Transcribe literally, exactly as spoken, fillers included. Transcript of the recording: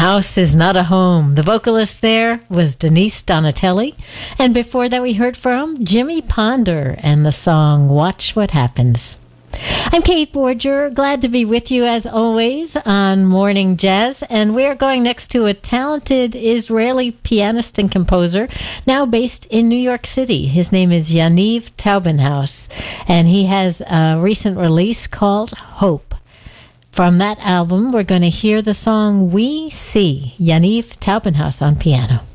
House is Not a Home. The vocalist there was Denise Donatelli. And before that, we heard from Jimmy Ponder and the song Watch What Happens. I'm Kate Borger, glad to be with you as always on Morning Jazz, and we're going next to a talented Israeli pianist and composer, now based in New York City. His name is Yaniv Taubenhaus, and he has a recent release called Hope. From that album, we're going to hear the song We See, Yaniv Taubenhaus on piano.